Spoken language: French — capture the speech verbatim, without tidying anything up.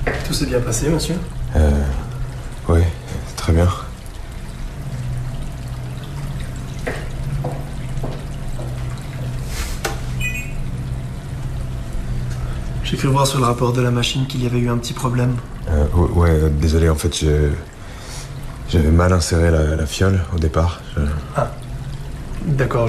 Tout s'est bien passé, monsieur? Euh... Oui, très bien. J'ai cru voir sur le rapport de la machine qu'il y avait eu un petit problème. Euh, ouais, euh, désolé, en fait, j'ai... J'avais mal inséré la, la fiole au départ. Je... Ah, d'accord.